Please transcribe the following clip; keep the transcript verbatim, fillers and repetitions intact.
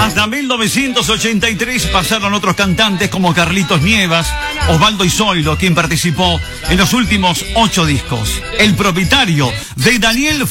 Hasta mil novecientos ochenta y tres pasaron otros cantantes como Carlitos Nievas, Osvaldo Isoldo, quien participó en los últimos ocho discos. El propietario de Daniel